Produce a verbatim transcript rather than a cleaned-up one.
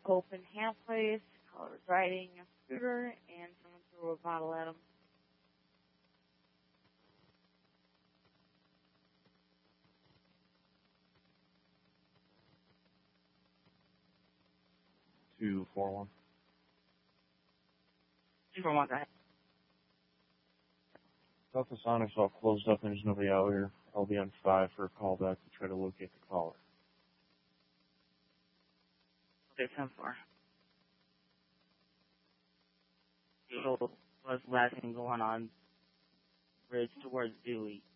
open hand place, caller was riding a scooter, and someone threw a bottle at him. Two four one. Two for one guy. Delta Sonic's all closed up and there's nobody out here. I'll be on five for a call back to try to locate the caller. Okay, ten four. So was last thing going on bridge towards Dewey.